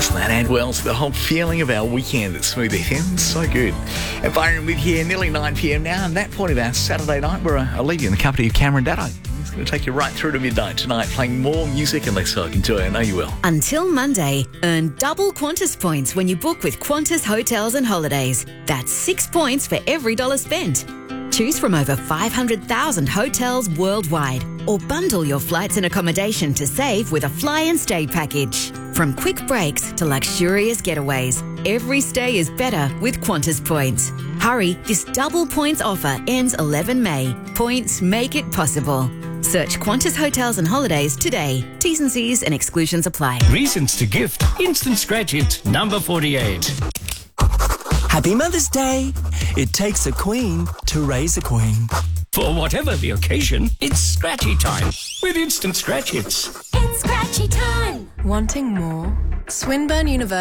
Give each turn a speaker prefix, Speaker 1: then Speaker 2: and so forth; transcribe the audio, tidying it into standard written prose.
Speaker 1: Doesn't that add well to the whole feeling of our weekend at Smooth FM? So good. And Byron with here, nearly 9 p.m. now, and that point of our Saturday night, where I'll leave you in the company of Cameron Datto. He's going to take you right through to midnight tonight, playing more music, and let's enjoy it. I know you will.
Speaker 2: Until Monday, earn double Qantas points when you book with Qantas Hotels and Holidays. That's 6 points for every $1 spent. Choose from over 500,000 hotels worldwide, or bundle your flights and accommodation to save with a fly and stay package. From quick breaks to luxurious getaways, every stay is better with Qantas points. Hurry, this double points offer ends 11 May. Points make it possible. Search Qantas Hotels and Holidays today. T's and C's and exclusions apply.
Speaker 3: Reasons to gift. Instant Scratch Hit, number 48.
Speaker 4: Happy Mother's Day. It takes a queen to raise a queen.
Speaker 3: For whatever the occasion, it's scratchy time with Instant Scratch Hits.
Speaker 5: It's scratchy time.
Speaker 6: Wanting more? Swinburne University